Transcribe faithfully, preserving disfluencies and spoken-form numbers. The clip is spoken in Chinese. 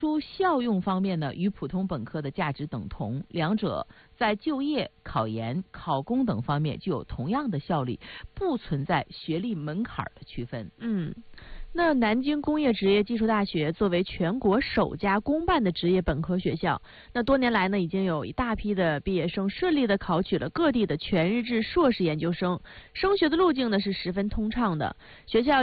书效用方面呢，与普通本科的价值等同，两者在就业、考研、考公等方面具有同样的效力，不存在学历门槛的区分。 嗯。那南京工业职业技术大学作为全国首家公办的职业本科学校，那多年来呢，已经有一大批的毕业生顺利的考取了各地的全日制硕士研究生，升学的路径呢是十分通畅的。学校